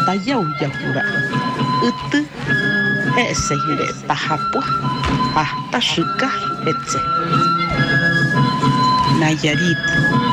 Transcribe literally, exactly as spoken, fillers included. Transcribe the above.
tajaujaura yty he'seire tahapua hasta shyka hetse Nayarit